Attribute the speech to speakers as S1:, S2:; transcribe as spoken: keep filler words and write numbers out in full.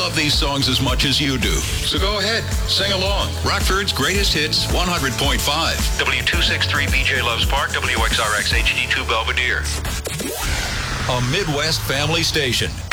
S1: love these songs as much as you do. So go ahead, sing along. Rockford's Greatest Hits, one hundred point five.
S2: W two sixty-three B J Loves Park, W X R X H D two Belvedere.
S1: A Midwest family station.